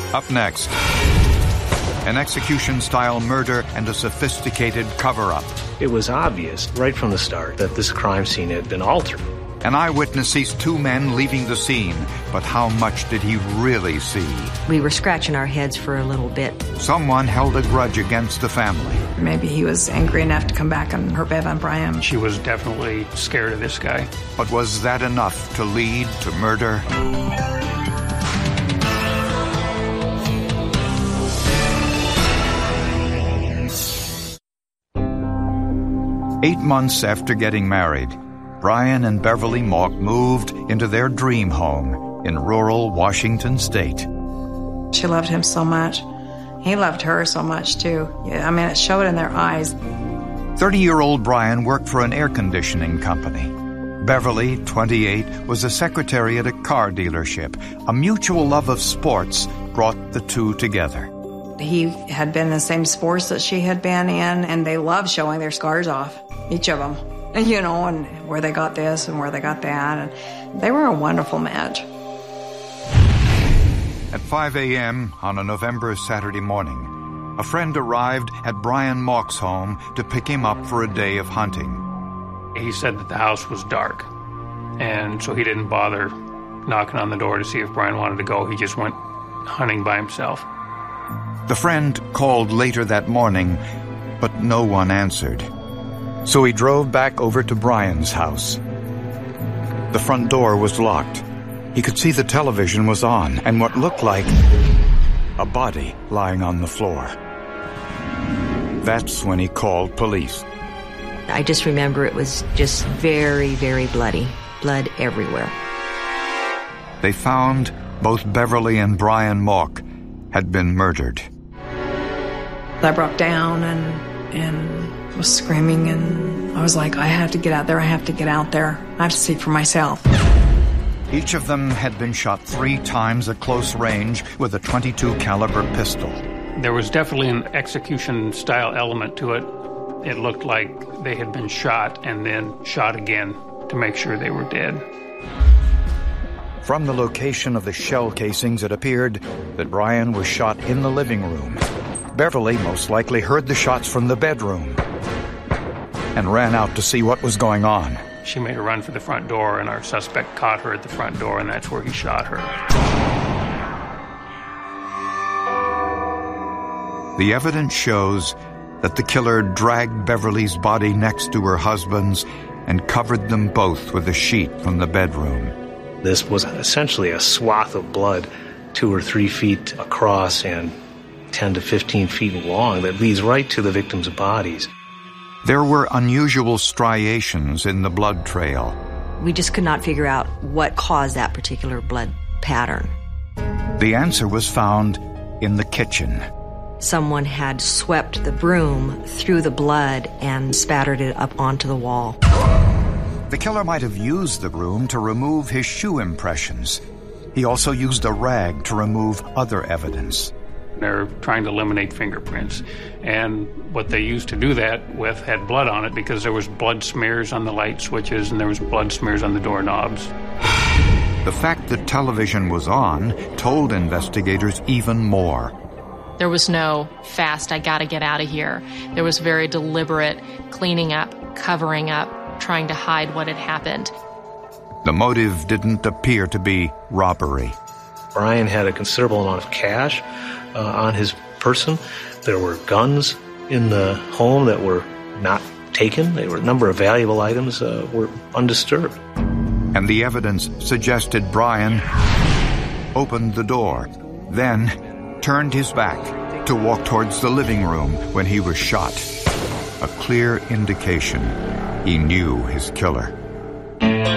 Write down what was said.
Up next, an execution-style murder and a sophisticated cover-up. It was obvious right from the start that this crime scene had been altered. An eyewitness sees two men leaving the scene, but how much did he really see? We were scratching our heads for a little bit. Someone held a grudge against the family. Maybe he was angry enough to come back on her bed on Brian. She was definitely scared of this guy. But was that enough to lead to murder? Eight months after getting married, Brian and Beverly Mauck moved into their dream home in rural Washington State. She loved him so much. He loved her so much, too. Yeah, I mean, it showed in their eyes. 30-year-old Brian worked for an air conditioning company. Beverly, 28, was a secretary at a car dealership. A mutual love of sports brought the two together. He had been in the same sports that she had been in, and they loved showing their scars off, each of them. You know, and where they got this and where they got that. And they were a wonderful match. At 5 a.m. on a November Saturday morning, a friend arrived at Brian Mauck's home to pick him up for a day of hunting. He said that the house was dark, and so he didn't bother knocking on the door to see if Brian wanted to go. He just went hunting by himself. The friend called later that morning, but no one answered. So he drove back over to Brian's house. The front door was locked. He could see the television was on and what looked like a body lying on the floor. That's when he called police. I just remember it was just very, very bloody. Blood everywhere. They found both Beverly and Brian Mauck had been murdered. I broke down and was screaming, and I was like, I have to get out there, I have to get out there. I have to see for myself. Each of them had been shot 3 times at close range with a .22 caliber pistol. There was definitely an execution-style element to it. It looked like they had been shot and then shot again to make sure they were dead. From the location of the shell casings, it appeared that Brian was shot in the living room. Beverly most likely heard the shots from the bedroom and ran out to see what was going on. She made a run for the front door, and our suspect caught her at the front door, and that's where he shot her. The evidence shows that the killer dragged Beverly's body next to her husband's and covered them both with a sheet from the bedroom. This was essentially a swath of blood 2 or 3 feet across and 10 to 15 feet long that leads right to the victims' bodies. There were unusual striations in the blood trail. We just could not figure out what caused that particular blood pattern. The answer was found in the kitchen. Someone had swept the broom through the blood and spattered it up onto the wall. The killer might have used the broom to remove his shoe impressions. He also used a rag to remove other evidence. They're trying to eliminate fingerprints. And what they used to do that with had blood on it because there was blood smears on the light switches and there was blood smears on the doorknobs. The fact that television was on told investigators even more. There was no fast, I gotta get out of here. There was very deliberate cleaning up, covering up, trying to hide what had happened. The motive didn't appear to be robbery. Brian had a considerable amount of cash on his person. There were guns in the home that were not taken. There were a number of valuable items were undisturbed. And the evidence suggested Brian opened the door, then turned his back to walk towards the living room when he was shot. A clear indication he knew his killer.